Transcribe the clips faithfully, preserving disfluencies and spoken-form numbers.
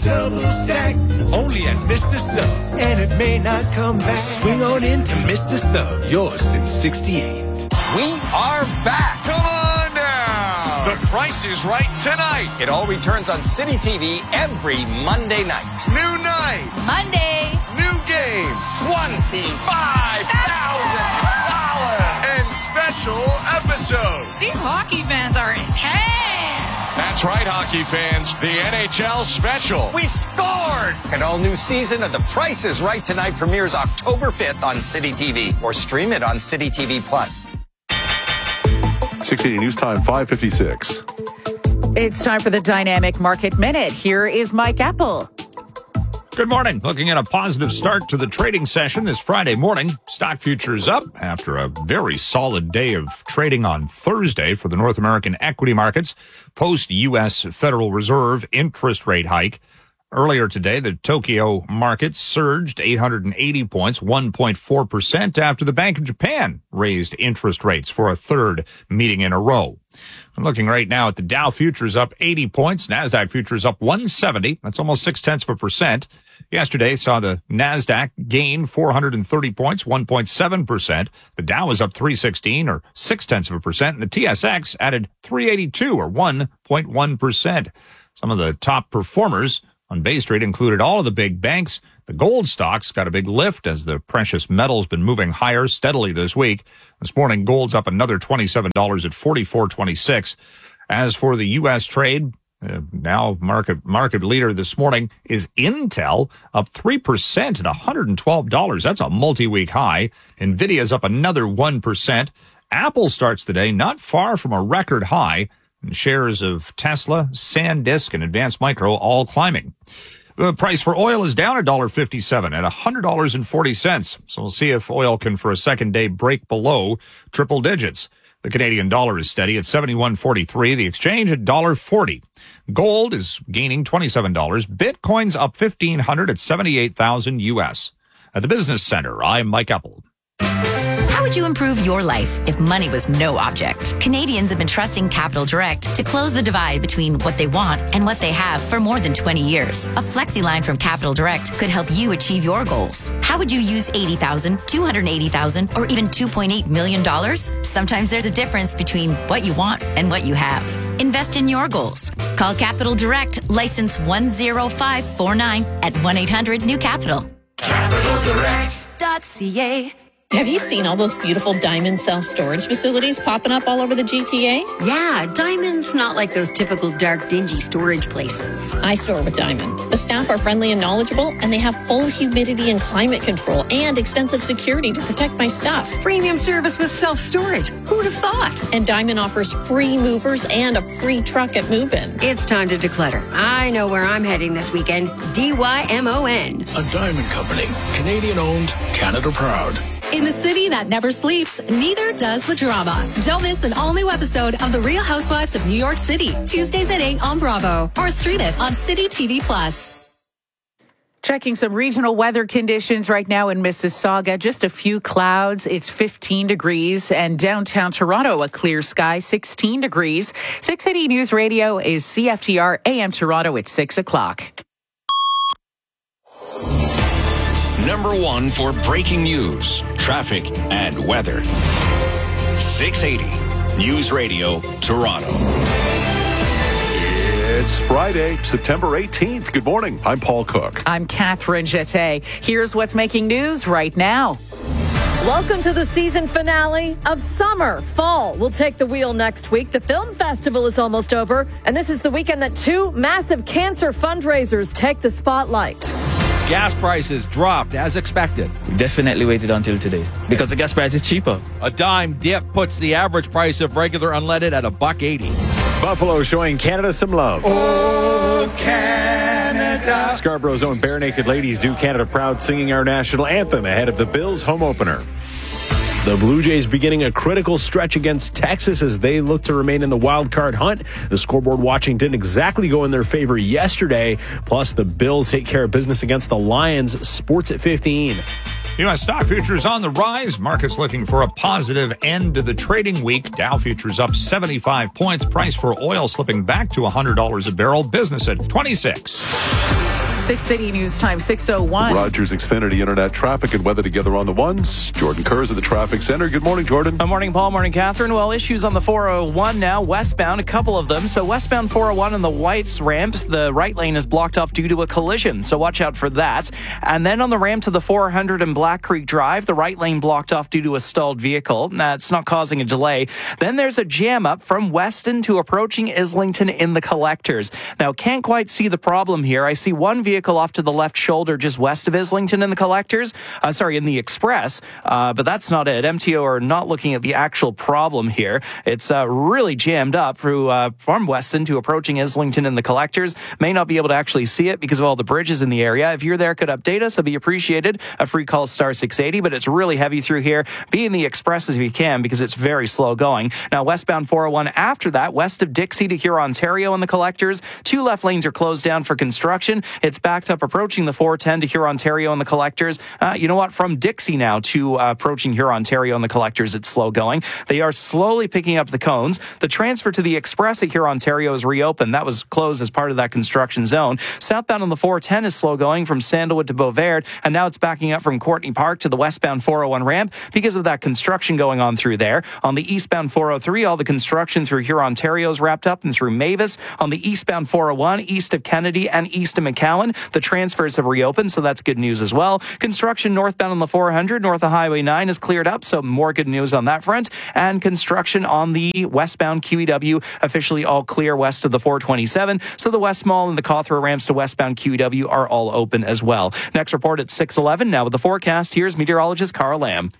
double stack. Only at Mister Sub. And it may not come back. Swing on into Mister Sub. Yours since sixty-eight. We are back. Come on now. The Price is Right tonight. It all returns on City T V every Monday night. New night. Monday. New games. twenty-five thousand dollars. And special episode. These hockey fans are intense. That's right, hockey fans. The N H L special. We scored. An all-new season of The Price is Right tonight premieres October fifth on City T V. Or stream it on City T V Plus. six eighty News Time, five fifty-six. It's time for the Dynamic Market Minute. Here is Mike Apple. Good morning. Looking at a positive start to the trading session this Friday morning. Stock futures up after a very solid day of trading on Thursday for the North American equity markets, post-U S Federal Reserve interest rate hike. Earlier today, the Tokyo market surged eight hundred eighty points, one point four percent, after the Bank of Japan raised interest rates for a third meeting in a row. I'm looking right now at the Dow futures up eighty points, NASDAQ futures up one seventy. That's almost six tenths of a percent. Yesterday saw the NASDAQ gain four hundred thirty points, one point seven percent. The Dow was up three sixteen, or six tenths of a percent, and the T S X added three eighty-two, or one point one percent. Some of the top performers on Bay Street included all of the big banks. The gold stocks got a big lift as the precious metal's been moving higher steadily this week. This morning, gold's up another twenty-seven dollars at forty-four twenty-six. As for the U S trade, uh, now market market leader this morning is Intel, up three percent at one hundred twelve dollars. That's a multi-week high. Nvidia's up another one percent. Apple starts the day not far from a record high. And shares of Tesla, SanDisk, and Advanced Micro all climbing. The price for oil is down one dollar fifty-seven at one hundred dollars and forty cents. So we'll see if oil can, for a second day, break below triple digits. The Canadian dollar is steady at seventy-one forty-three. The exchange at one dollar forty. Gold is gaining twenty-seven dollars. Bitcoin's up fifteen hundred at seventy-eight thousand U S. At the Business Center, I'm Mike Apple. How would you improve your life if money was no object? Canadians have been trusting Capital Direct to close the divide between what they want and what they have for more than twenty years. A flexi line from Capital Direct could help you achieve your goals. How would you use eighty thousand dollars, two hundred eighty thousand dollars, or even two point eight million dollars? Sometimes there's a difference between what you want and what you have. Invest in your goals. Call Capital Direct, license one zero five four nine at one eight hundred new capital. Capital Direct dot C A. Have you seen all those beautiful Diamond self-storage facilities popping up all over the G T A? Yeah, Diamond's not like those typical dark, dingy storage places. I store with Diamond. The staff are friendly and knowledgeable, and they have full humidity and climate control and extensive security to protect my stuff. Premium service with self-storage. Who'd have thought? And Diamond offers free movers and a free truck at move-in. It's time to declutter. I know where I'm heading this weekend. D Y M O N. A Diamond Company. Canadian-owned, Canada-proud. In the city that never sleeps, neither does the drama. Don't miss an all-new episode of The Real Housewives of New York City, Tuesdays at eight on Bravo, or stream it on City T V Plus. Checking some regional weather conditions right now in Mississauga. Just a few clouds. It's fifteen degrees. And downtown Toronto, a clear sky, sixteen degrees. six eighty News Radio is C F T R A M Toronto at six o'clock. Number one for breaking news, traffic, and weather. six eighty News Radio, Toronto. It's Friday, September eighteenth. Good morning. I'm Paul Cook. I'm Catherine Jetté. Here's what's making news right now. Welcome to the season finale of summer. Fall will take the wheel next week. The film festival is almost over, and this is the weekend that two massive cancer fundraisers take the spotlight. Gas prices dropped as expected. We definitely waited until today because the gas price is cheaper. A dime dip puts the average price of regular unleaded at a buck eighty. Buffalo showing Canada some love. Oh, Canada. Scarborough's own Bare Naked Ladies do Canada proud, singing our national anthem ahead of the Bills home opener. The Blue Jays beginning a critical stretch against Texas as they look to remain in the wild card hunt. The scoreboard watching didn't exactly go in their favor yesterday. Plus, the Bills take care of business against the Lions. Sports at fifteen. U S stock futures on the rise. Markets looking for a positive end to the trading week. Dow futures up seventy-five points. Price for oil slipping back to one hundred dollars a barrel. Business at twenty-six. six eighty News Time, six oh one. Rogers Xfinity Internet traffic and weather together on the ones. Jordan Kurz at the Traffic Center. Good morning, Jordan. Good morning, Paul. Morning, Catherine. Well, issues on the four oh one now, westbound, a couple of them. So westbound four oh one on the Whites ramp, the right lane is blocked off due to a collision. So watch out for that. And then on the ramp to the four hundred in Black Creek Drive, the right lane blocked off due to a stalled vehicle. That's not causing a delay. Then there's a jam up from Weston to approaching Islington in the collectors. Now, can't quite see the problem here. I see one vehicle off to the left shoulder just west of Islington in the collectors. Uh, sorry, in the express. Uh, but that's not it. M T O are not looking at the actual problem here. It's uh, really jammed up through uh, from Weston to approaching Islington in the collectors. May not be able to actually see it because of all the bridges in the area. If you're there, could update us. It'd be appreciated. A free call star six eighty, but it's really heavy through here. Be in the express as you can because it's very slow going. Now, westbound four oh one after that, west of Dixie to Huron-Ontario in the collectors. Two left lanes are closed down for construction. It's backed up approaching the four ten to Huron-Ontario in the collectors. Uh, you know what? From Dixie now to uh, approaching Huron-Ontario in the collectors, it's slow going. They are slowly picking up the cones. The transfer to the express at Huron-Ontario is reopened. That was closed as part of that construction zone. Southbound on the four ten is slow going from Sandalwood to Beauvert, and now it's backing up from Courtney Park to the westbound four oh one ramp because of that construction going on through there. On the eastbound four oh three, all the construction through Huron-Ontario is wrapped up and through Mavis. On the eastbound four oh one, east of Kennedy and east of McCowan, the transfers have reopened, so that's good news as well. Construction northbound on the four hundred, north of Highway nine is cleared up, so more good news on that front. And construction on the westbound Q E W, officially all clear west of the four twenty-seven, so the West Mall and the Cawthra ramps to westbound Q E W are all open as well. Next report at six eleven. Now with the forecast, here's meteorologist Carl Lamb.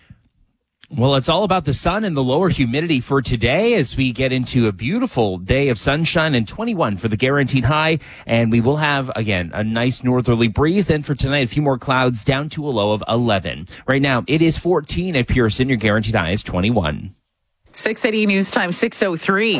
Well, it's all about the sun and the lower humidity for today as we get into a beautiful day of sunshine and twenty-one for the guaranteed high. And we will have, again, a nice northerly breeze. Then for tonight, a few more clouds down to a low of eleven. Right now, it is fourteen at Pearson. Your guaranteed high is twenty-one. six eighty News Time, six oh three.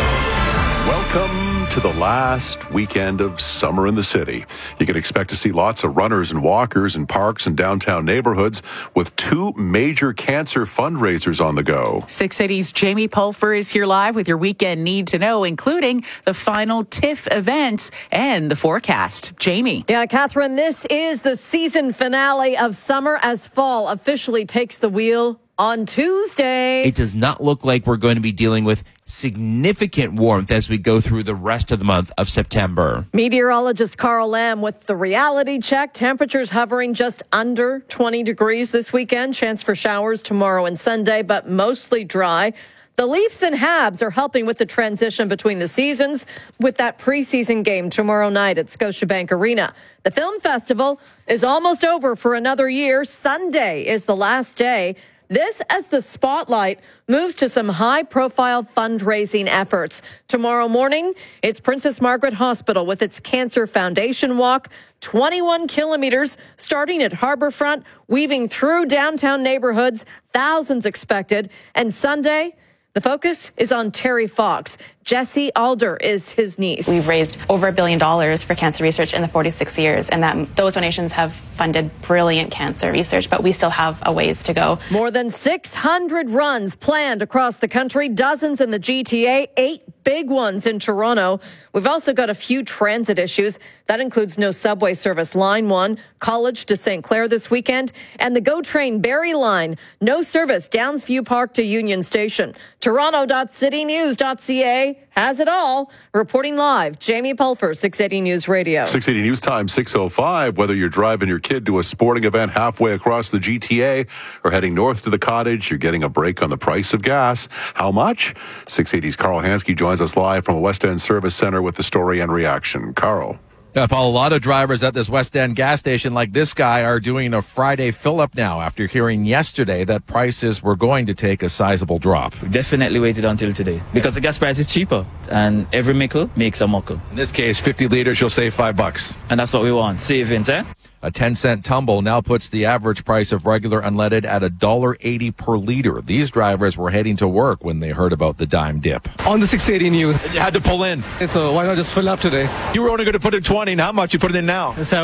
Welcome to the last weekend of summer in the city. You can expect to see lots of runners and walkers in parks and downtown neighborhoods with two major cancer fundraisers on the go. six eighty's Jamie Pulfer is here live with your weekend need to know, including the final TIFF events and the forecast. Jamie. Yeah, Catherine, this is the season finale of summer as fall officially takes the wheel on Tuesday. It does not look like we're going to be dealing with significant warmth as we go through the rest of the month of September. Meteorologist Carl Lamb with the reality check. Temperatures hovering just under twenty degrees this weekend. Chance for showers tomorrow and Sunday, but mostly dry. The Leafs and Habs are helping with the transition between the seasons with that preseason game tomorrow night at Scotiabank Arena. The film festival is almost over for another year. Sunday is the last day. This as the spotlight moves to some high-profile fundraising efforts. Tomorrow morning, it's Princess Margaret Hospital with its Cancer Foundation Walk, twenty-one kilometers starting at Harbourfront, weaving through downtown neighborhoods, thousands expected. And Sunday, the focus is on Terry Fox. Jessie Alder is his niece. We've raised over a billion dollars for cancer research in the forty-six years, and that those donations have funded brilliant cancer research, but we still have a ways to go. More than six hundred runs planned across the country, dozens in the G T A, eight big ones in Toronto. We've also got a few transit issues. That includes no subway service Line one, College to Saint Clair this weekend, and the GO Train Barrie Line, no service Downsview Park to Union Station. Toronto dot city news dot c a has it all. Reporting live, Jamie Pulfer, six eighty News Radio. six eighty News Time, six oh five. Whether you're driving your kid to a sporting event halfway across the G T A or heading north to the cottage, you're getting a break on the price of gas. How much? six eighty's Carl Hansky joins us live from a West End Service Center with the story and reaction. Carl. Yeah, Paul, a lot of drivers at this West End gas station like this guy are doing a Friday fill-up now after hearing yesterday that prices were going to take a sizable drop. We definitely waited until today because the gas price is cheaper and every nickel makes a muckle. In this case, fifty liters, you'll save five bucks. And that's what we want, savings, eh? A ten cent tumble now puts the average price of regular unleaded at one dollar eighty per liter. These drivers were heading to work when they heard about the dime dip. On the six eighty News. You had to pull in. And so why not just fill up today? You were only going to put in twenty, and how much you put it in now? seventy.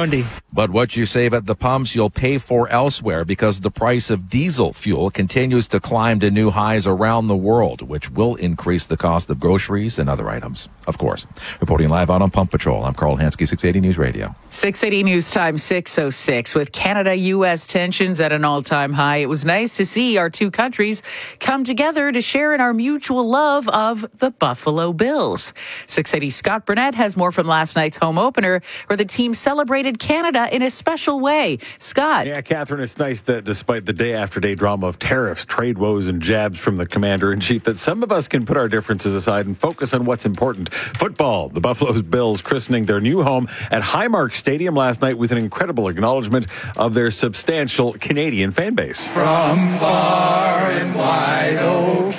But what you save at the pumps, you'll pay for elsewhere because the price of diesel fuel continues to climb to new highs around the world, which will increase the cost of groceries and other items, of course. Reporting live out on Pump Patrol, I'm Carl Hansky, six eighty News Radio. six eighty News Time, six oh six. With Canada U S tensions at an all-time high, it was nice to see our two countries come together to share in our mutual love of the Buffalo Bills. six eighty Scott Burnett has more from last night's home opener, where the team celebrated Canada in a special way. Scott. Yeah, Catherine, it's nice that despite the day-after-day drama of tariffs, trade woes, and jabs from the commander-in-chief, that some of us can put our differences aside and focus on what's important. Football. The Buffalo Bills christening their new home at Highmark Stadium last night with an incredible acknowledgement of their substantial Canadian fan base. From far and wide, oh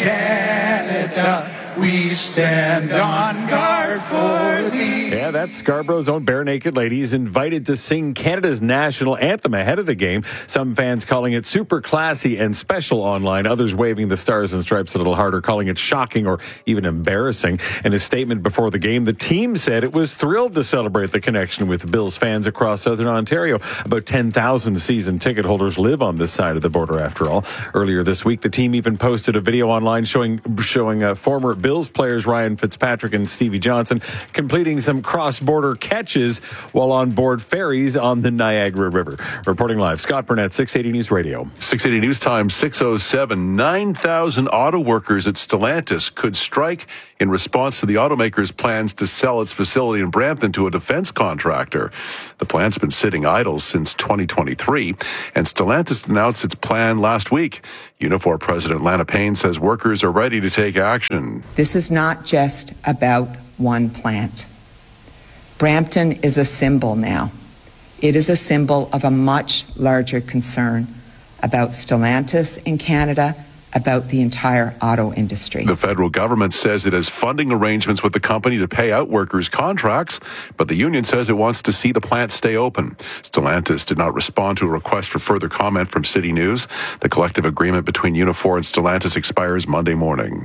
Canada, we stand on guard for thee. Yeah, that's Scarborough's own Bare Naked Ladies, invited to sing Canada's national anthem ahead of the game. Some fans calling it super classy and special online. Others waving the stars and stripes a little harder, calling it shocking or even embarrassing. In a statement before the game, the team said it was thrilled to celebrate the connection with Bills fans across Southern Ontario. About ten thousand season ticket holders live on this side of the border, after all. Earlier this week, the team even posted a video online showing showing uh, former Bills players Ryan Fitzpatrick and Stevie Johnson completing some cross-border catches while on board ferries on the Niagara River. Reporting live, Scott Burnett, six eighty News Radio. six eighty News Time, six oh seven. nine thousand auto workers at Stellantis could strike in response to the automaker's plans to sell its facility in Brampton to a defense contractor. The plant's been sitting idle since twenty twenty-three, and Stellantis announced its plan last week. Unifor President Lana Payne says workers are ready to take action. This is not just about one plant. Brampton is a symbol now. It is a symbol of a much larger concern about Stellantis in Canada, about the entire auto industry. The federal government says it has funding arrangements with the company to pay out workers' contracts, but the union says it wants to see the plant stay open. Stellantis did not respond to a request for further comment from City News. The collective agreement between Unifor and Stellantis expires Monday morning.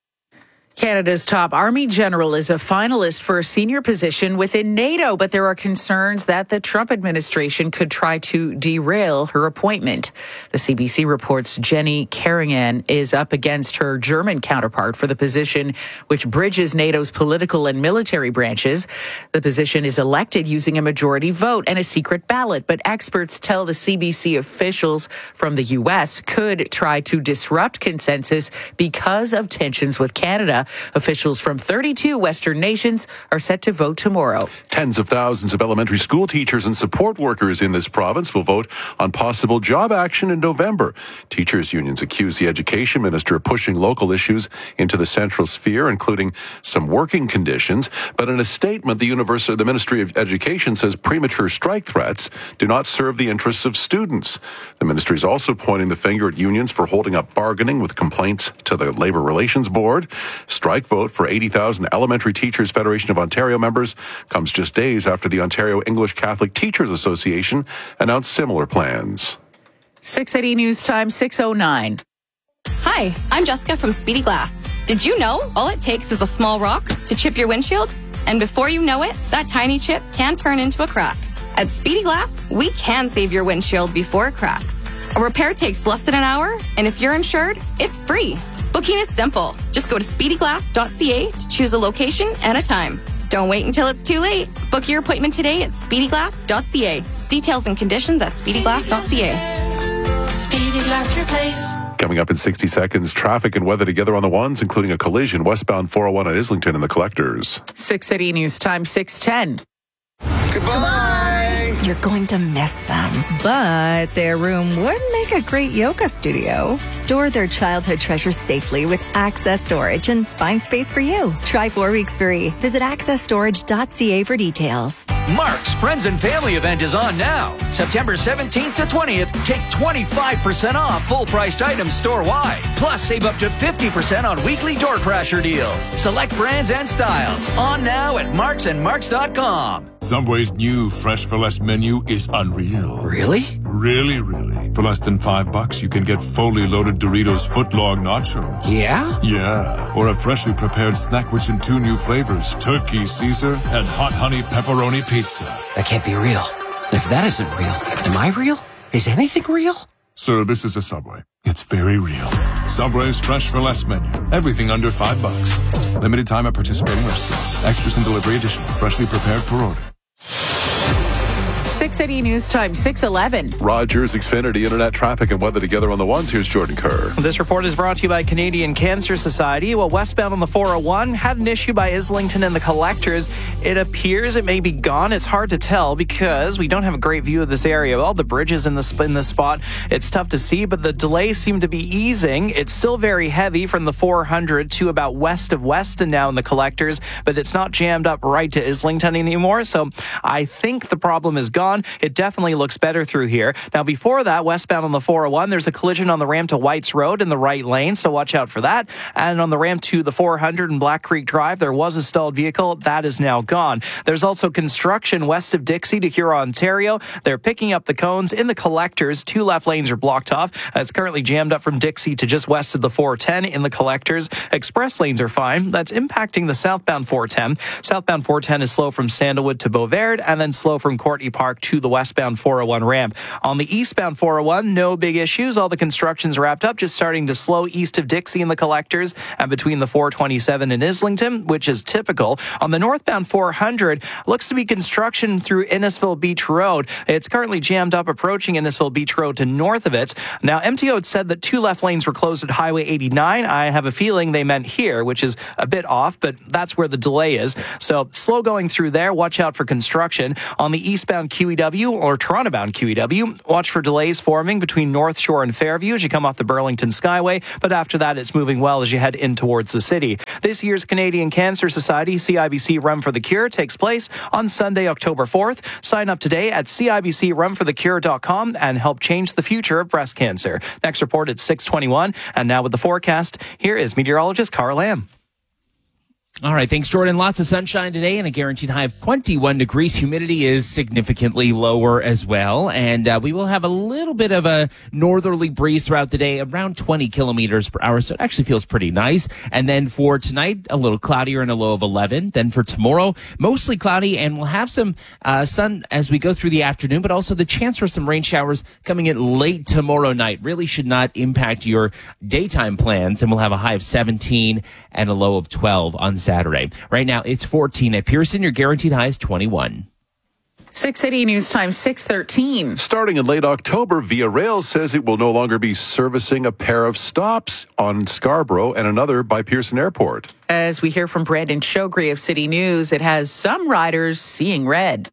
Canada's top army general is a finalist for a senior position within NATO, but there are concerns that the Trump administration could try to derail her appointment. The C B C reports Jenny Kerrigan is up against her German counterpart for the position which bridges NATO's political and military branches. The position is elected using a majority vote and a secret ballot, but experts tell the C B C officials from the U S could try to disrupt consensus because of tensions with Canada. Officials from thirty-two Western nations are set to vote tomorrow. Tens of thousands of elementary school teachers and support workers in this province will vote on possible job action in November. Teachers' unions accuse the education minister of pushing local issues into the central sphere, including some working conditions. But in a statement, the university, the Ministry of Education says premature strike threats do not serve the interests of students. The ministry is also pointing the finger at unions for holding up bargaining with complaints to the Labour Relations Board. Strike vote for eighty thousand Elementary Teachers Federation of Ontario members comes just days after the Ontario English Catholic Teachers Association announced similar plans. six eighty News Time, six oh nine. Hi, I'm Jessica from Speedy Glass. Did you know all it takes is a small rock to chip your windshield? And before you know it, that tiny chip can turn into a crack. At Speedy Glass, we can save your windshield before it cracks. A repair takes less than an hour, and if you're insured, it's free. Booking is simple. Just go to speedy glass dot c a to choose a location and a time. Don't wait until it's too late. Book your appointment today at speedy glass dot c a. Details and conditions at speedy glass dot c a. Speedy Glass Replace. Coming up in sixty seconds, traffic and weather together on the ones, including a collision westbound four oh one at Islington and the Collectors. six eighty News Time, six ten. Goodbye. You're going to miss them, but their room would make a great yoga studio. Store their childhood treasures safely with Access Storage and find space for you. Try four weeks free. Visit access storage dot c a for details. Mark's Friends and Family event is on now. September seventeenth to twentieth, take twenty-five percent off full-priced items store-wide. Plus, save up to fifty percent on weekly door crasher deals. Select brands and styles. On now at marks and marks dot com. Subway's new Fresh for Less menu is unreal. Really? Really, really. For less than five bucks, you can get fully loaded Doritos footlong nachos. Yeah? Yeah. Or a freshly prepared snack rich in two new flavors, turkey Caesar and hot honey pepperoni pizza. That can't be real. If that isn't real, am I real? Is anything real? Sir, this is a Subway. It's very real. Subway's Fresh for Less menu. Everything under five bucks. Limited time at participating restaurants. Extras and delivery additional. Freshly prepared per order. six eighty News Time, six eleven. Rogers, Xfinity, Internet, traffic, and weather together on the ones. Here's Jordan Kerr. This report is brought to you by Canadian Cancer Society. Well, westbound on the four oh one had an issue by Islington and the collectors. It appears it may be gone. It's hard to tell because we don't have a great view of this area. All the bridges in the, in the spot, it's tough to see, but the delays seem to be easing. It's still very heavy from the four hundred to about west of Weston now in the collectors, but it's not jammed up right to Islington anymore. So I think the problem is gone. It definitely looks better through here. Now, before that, westbound on the four oh one, there's a collision on the ramp to Whites Road in the right lane, so watch out for that. And on the ramp to the four hundred in Black Creek Drive, there was a stalled vehicle. That is now gone. There's also construction west of Dixie to Huron, Ontario. They're picking up the cones in the collectors. Two left lanes are blocked off. It's currently jammed up from Dixie to just west of the four ten in the collectors. Express lanes are fine. That's impacting the southbound four ten. Southbound four ten is slow from Sandalwood to Beauvert, and then slow from Courtney Park to the westbound four oh one ramp. On the eastbound four oh one, no big issues. All the construction's wrapped up, just starting to slow east of Dixie in the collectors and between the four twenty-seven and Islington, which is typical. On the northbound four hundred, looks to be construction through Innisfil Beach Road. It's currently jammed up approaching Innisfil Beach Road to north of it. Now, M T O had said that two left lanes were closed at Highway eighty-nine. I have a feeling they meant here, which is a bit off, but that's where the delay is. So slow going through there. Watch out for construction. On the eastbound Q E W or Toronto-bound Q E W, watch for delays forming between North Shore and Fairview as you come off the Burlington Skyway, but after that it's moving well as you head in towards the city. This year's Canadian Cancer Society C I B C Run for the Cure takes place on Sunday, October fourth. Sign up today at C I B C run for the cure dot com and help change the future of breast cancer. Next report at six twenty-one, and now with the forecast, here is meteorologist Carl Lamb. All right, thanks, Jordan. Lots of sunshine today and a guaranteed high of twenty-one degrees. Humidity is significantly lower as well, and uh, we will have a little bit of a northerly breeze throughout the day, around twenty kilometers per hour, so it actually feels pretty nice. And then for tonight, a little cloudier and a low of eleven. Then for tomorrow, mostly cloudy, and we'll have some uh, sun as we go through the afternoon, but also the chance for some rain showers coming in late tomorrow night. Really should not impact your daytime plans, and we'll have a high of seventeen and a low of twelve on Saturday. Right now, it's fourteen at Pearson. Your guaranteed high is twenty-one. six eighty News Time, six thirteen. Starting in late October, Via Rail says it will no longer be servicing a pair of stops on Scarborough and another by Pearson Airport. As we hear from Brandon Shogri of City News, it has some riders seeing red.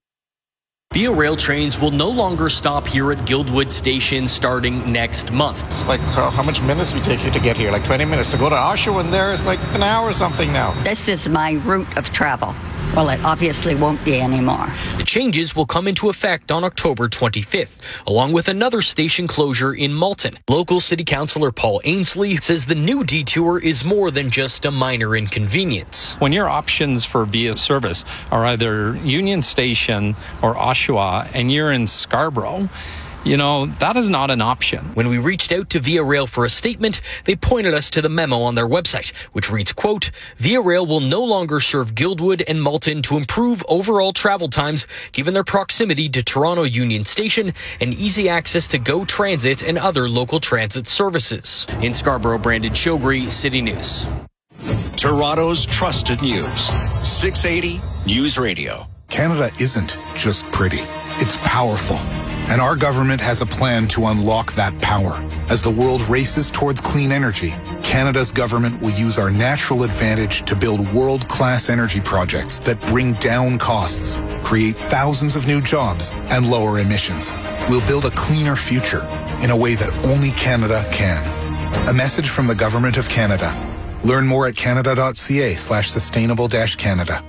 Via Rail trains will no longer stop here at Guildwood Station starting next month. It's like uh, how much minutes we take you to get here? Like twenty minutes to go to Oshawa, and there is like an hour or something now. This is my route of travel. Well, it obviously won't be anymore. The changes will come into effect on October twenty-fifth, along with another station closure in Malton. Local City Councillor Paul Ainsley says the new detour is more than just a minor inconvenience. When your options for Via service are either Union Station or Oshawa, and you're in Scarborough, you know, that is not an option. When we reached out to Via Rail for a statement, they pointed us to the memo on their website, which reads, quote, Via Rail will no longer serve Guildwood and Malton to improve overall travel times, given their proximity to Toronto Union Station and easy access to GO Transit and other local transit services. In Scarborough, Brandon Shogri, City News. Toronto's trusted news. six eighty News Radio. Canada isn't just pretty. It's powerful. And our government has a plan to unlock that power. As the world races towards clean energy, Canada's government will use our natural advantage to build world-class energy projects that bring down costs, create thousands of new jobs, and lower emissions. We'll build a cleaner future in a way that only Canada can. A message from the Government of Canada. Learn more at canada.ca slash sustainable dash Canada.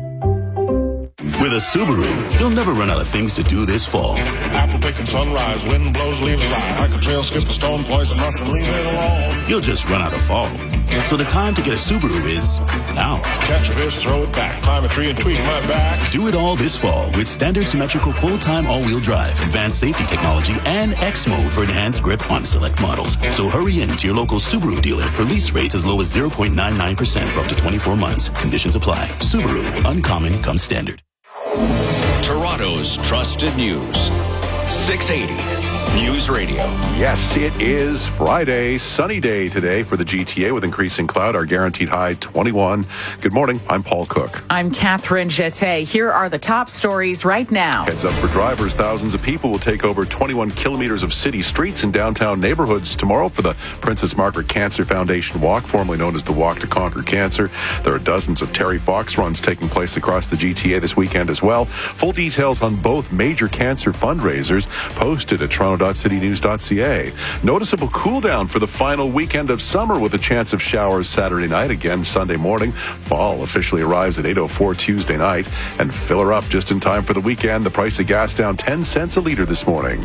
With a Subaru, you'll never run out of things to do this fall. Apple picking sunrise, wind blows, leaves fly. I can trail skip a stone, poison nothing, leave it alone. You'll just run out of fall. So the time to get a Subaru is now. Catch a fish, throw it back, climb a tree and tweak my back. Do it all this fall with standard symmetrical full-time all-wheel drive, advanced safety technology, and X mode for enhanced grip on select models. So hurry in to your local Subaru dealer for lease rates as low as zero point nine nine percent for up to twenty-four months. Conditions apply. Subaru, uncommon comes standard. Toronto. Toronto's trusted news. six eighty News Radio. Yes, it is Friday, sunny day today for the G T A with increasing cloud. Our guaranteed high twenty-one. Good morning. I'm Paul Cook. I'm Catherine Jette. Here are the top stories right now. Heads up for drivers. Thousands of people will take over twenty-one kilometers of city streets in downtown neighborhoods tomorrow for the Princess Margaret Cancer Foundation Walk, formerly known as the Walk to Conquer Cancer. There are dozens of Terry Fox runs taking place across the G T A this weekend as well. Full details on both major cancer fundraisers posted at toronto dot city news dot c a. Noticeable cool down for the final weekend of summer with a chance of showers Saturday night, again Sunday morning. Fall officially arrives at eight oh four Tuesday night, and fill her up just in time for the weekend. The price of gas down ten cents a litre this morning.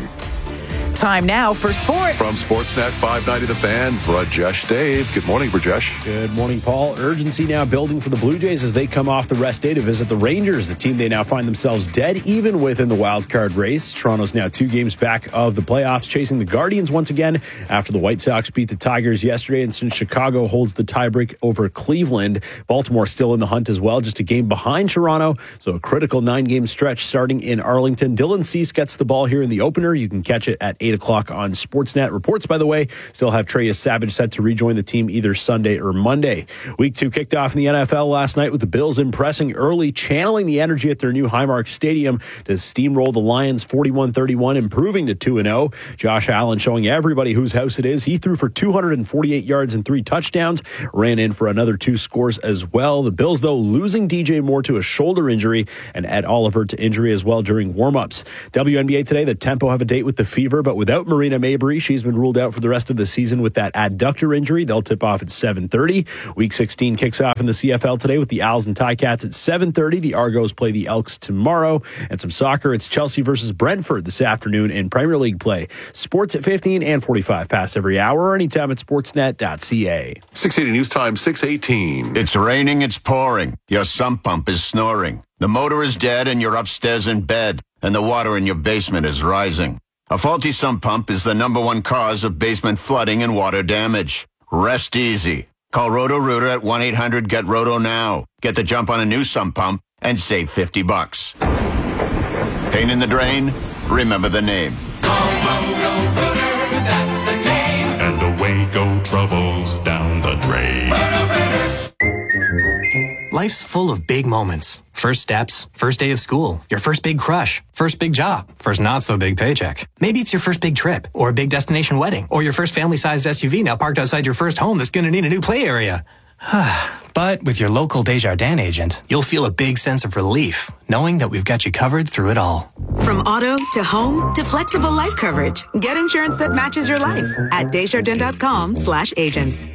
Time now for sports. From Sportsnet five ninety The Fan, Brajesh Dave. Good morning, Brajesh. Good morning, Paul. Urgency now building for the Blue Jays as they come off the rest day to visit the Rangers. The team, they now find themselves dead even within the wild card race. Toronto's now two games back of the playoffs, chasing the Guardians once again after the White Sox beat the Tigers yesterday, and since Chicago holds the tiebreak over Cleveland, Baltimore still in the hunt as well, just a game behind Toronto. So a critical nine-game stretch starting in Arlington. Dylan Cease gets the ball here in the opener. You can catch it at eight o'clock on Sportsnet. Reports, by the way, still have Treyas Savage set to rejoin the team either Sunday or Monday. Week two kicked off in the N F L last night with the Bills impressing early, channeling the energy at their new Highmark Stadium to steamroll the Lions forty-one thirty-one, improving to two and oh. Josh Allen showing everybody whose house it is. He threw for two hundred forty-eight yards and three touchdowns, ran in for another two scores as well. The Bills, though, losing D J Moore to a shoulder injury and Ed Oliver to injury as well during warm-ups. W N B A today, the Tempo have a date with the Fever, but without Marina Mabrey. She's been ruled out for the rest of the season with that adductor injury. They'll tip off at seven thirty. Week sixteen kicks off in the C F L today with the Owls and Ticats at seven thirty. The Argos play the Elks tomorrow. And some soccer, it's Chelsea versus Brentford this afternoon in Premier League play. Sports at fifteen and forty-five past every hour or anytime at sportsnet dot c a. six eighty News Time, six eighteen. It's raining, it's pouring. Your sump pump is snoring. The motor is dead and you're upstairs in bed. And the water in your basement is rising. A faulty sump pump is the number one cause of basement flooding and water damage. Rest easy. Call Roto-Rooter at one eight hundred get roto now. Get the jump on a new sump pump and save fifty bucks. Pain in the drain? Remember the name. Call Roto-Rooter, that's the name. And away go troubles down the drain. Life's full of big moments. First steps, first day of school, your first big crush, first big job, first not so big paycheck. Maybe it's your first big trip, or a big destination wedding, or your first family-sized S U V now parked outside your first home that's going to need a new play area. But with your local Desjardins agent, you'll feel a big sense of relief, knowing that we've got you covered through it all. From auto to home to flexible life coverage, get insurance that matches your life at desjardins dot com slash agents.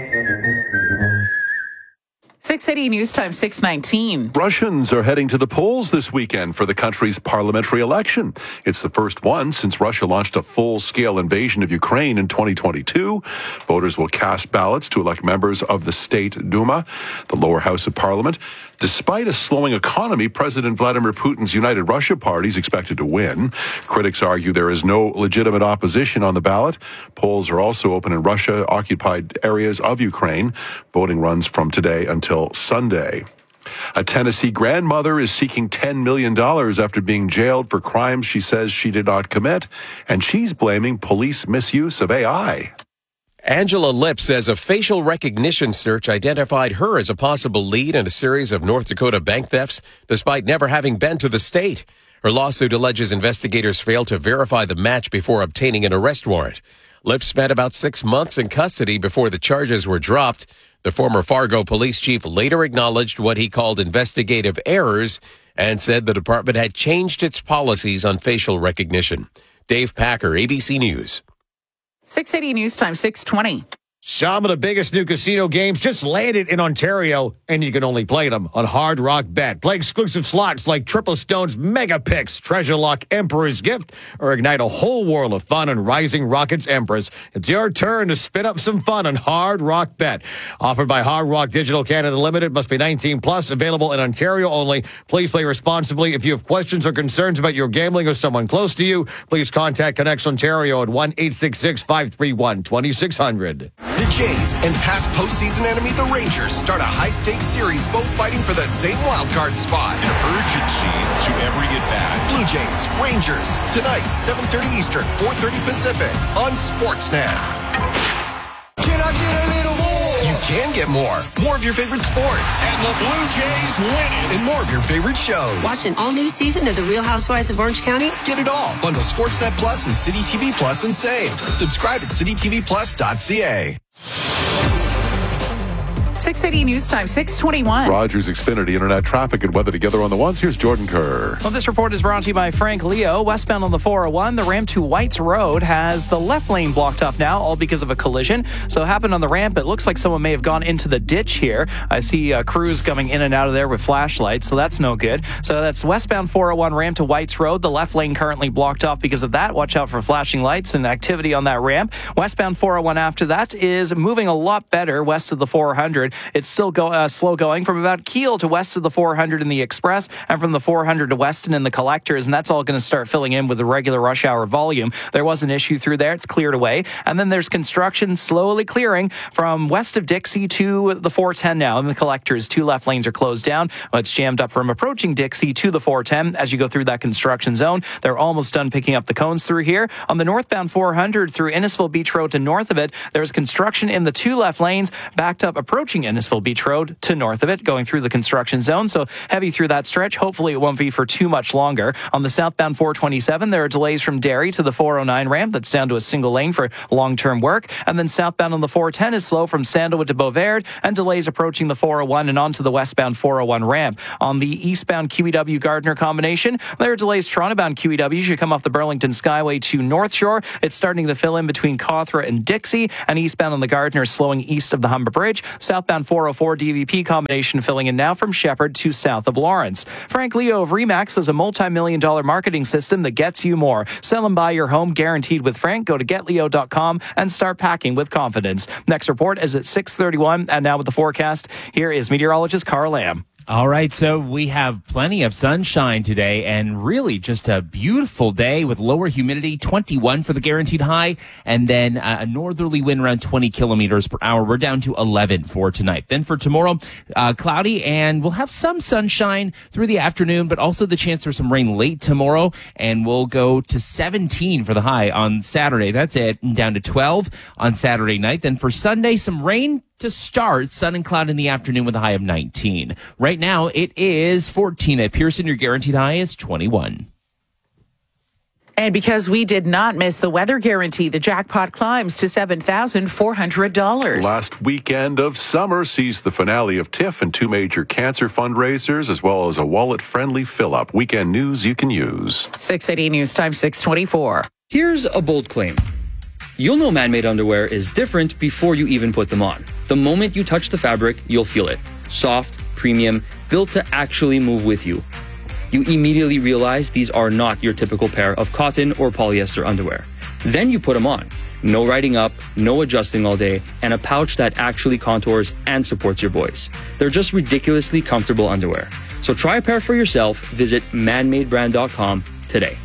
six eighty News Time, six nineteen. Russians are heading to the polls this weekend for the country's parliamentary election. It's the first one since Russia launched a full-scale invasion of Ukraine in twenty twenty-two. Voters will cast ballots to elect members of the State Duma, the lower house of parliament. Despite a slowing economy, President Vladimir Putin's United Russia Party is expected to win. Critics argue there is no legitimate opposition on the ballot. Polls are also open in Russia-occupied areas of Ukraine. Voting runs from today until Sunday. A Tennessee grandmother is seeking ten million dollars after being jailed for crimes she says she did not commit, and she's blaming police misuse of A I. Angela Lipp says a facial recognition search identified her as a possible lead in a series of North Dakota bank thefts, despite never having been to the state. Her lawsuit alleges investigators failed to verify the match before obtaining an arrest warrant. Lipp spent about six months in custody before the charges were dropped. The former Fargo police chief later acknowledged what he called investigative errors and said the department had changed its policies on facial recognition. Dave Packer, A B C News. six eighty News Time, six twenty. Some of the biggest new casino games just landed in Ontario, and you can only play them on Hard Rock Bet. Play exclusive slots like Triple Stone's Mega Picks, Treasure Lock Emperor's Gift, or ignite a whole world of fun on Rising Rockets Empress. It's your turn to spin up some fun on Hard Rock Bet. Offered by Hard Rock Digital Canada Limited, must be nineteen plus, available in Ontario only. Please play responsibly. If you have questions or concerns about your gambling or someone close to you, please contact Connects Ontario at one eight six six, five three one, two six zero zero. The Jays and past postseason enemy, the Rangers, start a high-stakes series, both fighting for the same wildcard spot. An urgency to every at-bat. Blue Jays, Rangers, tonight, seven thirty Eastern, four thirty Pacific, on Sportsnet. Can I get a little more? You can get more. More of your favorite sports. And the Blue Jays win it. And more of your favorite shows. Watch an all-new season of The Real Housewives of Orange County? Get it all. Bundle Sportsnet Plus and City T V Plus and save. Subscribe at city t v plus dot c a. six eighty News Time, six twenty-one. Rogers, Xfinity, Internet traffic and weather together on the ones. Here's Jordan Kerr. Well, this report is brought to you by Frank Leo. Westbound on the four oh one, the ramp to Whites Road has the left lane blocked off now, all because of a collision. So it happened on the ramp. It looks like someone may have gone into the ditch here. I see uh, crews coming in and out of there with flashlights, so that's no good. So that's westbound four oh one ramp to Whites Road. The left lane currently blocked off because of that. Watch out for flashing lights and activity on that ramp. Westbound four oh one after that is moving a lot better west of the four hundred. It's still going Uh, slow going from about Kiel to west of the four hundred in the Express and from the four hundred to Weston in the Collectors, and that's all going to start filling in with the regular rush hour volume. There was an issue through there. It's cleared away. And then there's construction slowly clearing from west of Dixie to the four ten now. In the Collectors, two left lanes are closed down. It's jammed up from approaching Dixie to the four ten as you go through that construction zone. They're almost done picking up the cones through here. On the northbound four hundred through Innisfil Beach Road to north of it, there's construction in the two left lanes backed up approaching Innisfil Beach Road to north of it, going through the construction zone. So heavy through that stretch. Hopefully it won't be for too much longer. On the southbound four twenty-seven, there are delays from Derry to the four oh nine ramp. That's down to a single lane for long-term work. And then southbound on the four ten is slow from Sandalwood to Beauvard, and delays approaching the four oh one and onto the westbound four oh one ramp. On the eastbound Q E W Gardner combination, there are delays Toronto-bound Q E W. You come off the Burlington Skyway to North Shore. It's starting to fill in between Cawthra and Dixie, and eastbound on the Gardner slowing east of the Humber Bridge. Southbound four oh four D V P combination filling in now from Shepherd to south of Lawrence. Frank Leo of Remax has a multi-million dollar marketing system that gets you more. Sell and buy your home guaranteed with Frank. Go to get leo dot com and start packing with confidence. Next report is at six thirty-one, and now with the forecast, here is meteorologist Carl Lamb. All right, so we have plenty of sunshine today and really just a beautiful day with lower humidity, twenty-one for the guaranteed high, and then a northerly wind around twenty kilometers per hour. We're down to eleven for tonight. Then for tomorrow, uh, cloudy, and we'll have some sunshine through the afternoon, but also the chance for some rain late tomorrow, and we'll go to seventeen for the high on Saturday. That's it, and down to twelve on Saturday night. Then for Sunday, some rain to start, sun and cloud in the afternoon with a high of nineteen. Right now, it is fourteen at Pearson. Your guaranteed high is twenty-one. And because we did not miss the weather guarantee, the jackpot climbs to seven thousand four hundred dollars. Last weekend of summer sees the finale of TIFF and two major cancer fundraisers, as well as a wallet-friendly fill-up. Weekend news you can use. six eighty News Time, six twenty-four. Here's a bold claim. You'll know man-made underwear is different before you even put them on. The moment you touch the fabric, you'll feel it. Soft, premium, built to actually move with you. You immediately realize these are not your typical pair of cotton or polyester underwear. Then you put them on. No riding up, no adjusting all day, and a pouch that actually contours and supports your voice. They're just ridiculously comfortable underwear. So try a pair for yourself. Visit man made brand dot com today.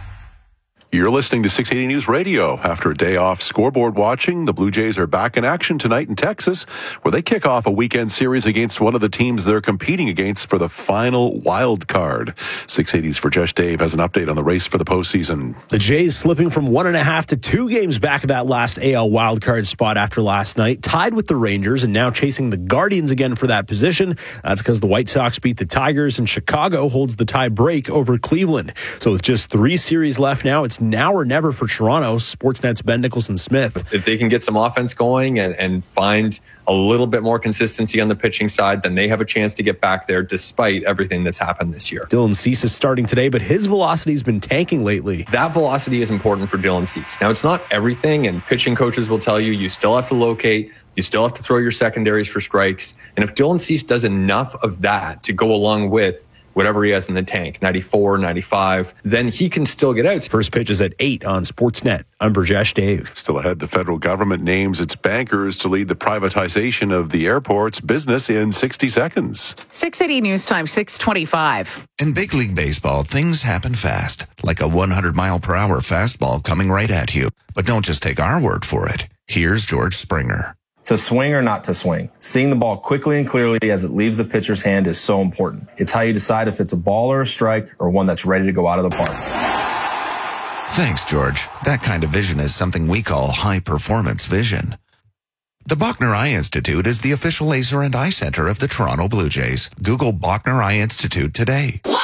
You're listening to six eighty News Radio. After a day off scoreboard watching, the Blue Jays are back in action tonight in Texas, where they kick off a weekend series against one of the teams they're competing against for the final wild card. six eighty's Verjesh Dave has an update on the race for the postseason. The Jays slipping from one and a half to two games back of that last A L wild card spot after last night, tied with the Rangers and now chasing the Guardians again for that position. That's because the White Sox beat the Tigers and Chicago holds the tie break over Cleveland. So with just three series left now, it's now or never for Toronto. Sportsnet's Ben Nicholson-Smith. If they can get some offense going and, and find a little bit more consistency on the pitching side, then they have a chance to get back there despite everything that's happened this year. Dylan Cease is starting today, but his velocity's been tanking lately. That velocity is important for Dylan Cease. Now, it's not everything, and pitching coaches will tell you you still have to locate, you still have to throw your secondaries for strikes. And if Dylan Cease does enough of that to go along with whatever he has in the tank, ninety-four, ninety-five, then he can still get out. First pitch is at eight on Sportsnet. I'm Verjesh Dave. Still ahead, the federal government names its bankers to lead the privatization of the airport's business in sixty seconds. six eighty News Time, six twenty-five. In big league baseball, things happen fast, like a one hundred mile per hour fastball coming right at you. But don't just take our word for it. Here's George Springer. To swing or not to swing, seeing the ball quickly and clearly as it leaves the pitcher's hand is so important. It's how you decide if it's a ball or a strike or one that's ready to go out of the park. Thanks, George. That kind of vision is something we call high-performance vision. The Bachner Eye Institute is the official laser and eye center of the Toronto Blue Jays. Google Bachner Eye Institute today.